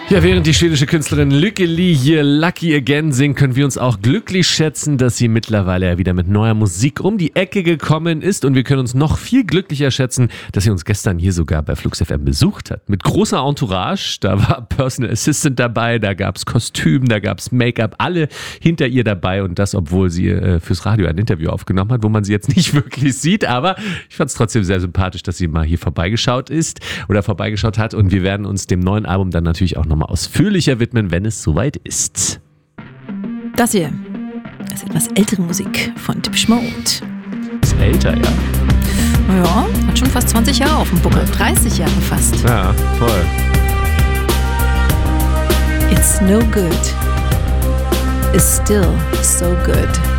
Ja, während die schwedische Künstlerin Lykke Li hier Lucky Again singt, können wir uns auch glücklich schätzen, dass sie mittlerweile ja wieder mit neuer Musik um die Ecke gekommen ist. Und wir können uns noch viel glücklicher schätzen, dass sie uns gestern hier sogar bei Flux FM besucht hat. Mit großer Entourage, da war Personal Assistant dabei, da gab es Kostüm, da gab es Make-up, alle hinter ihr dabei. Und das, obwohl sie fürs Radio ein Interview aufgenommen hat, wo man sie jetzt nicht wirklich sieht. Aber ich fand es trotzdem sehr sympathisch, dass sie mal hier vorbeigeschaut hat. Und wir werden uns dem neuen Album dann natürlich auch nochmal ausführlicher widmen, wenn es soweit ist. Das hier ist etwas ältere Musik von Depeche Mode. Ist älter, ja. Ja, hat schon fast 20 Jahre auf dem Buckel. 30 Jahre fast. Ja, voll. It's no good. It's still so good.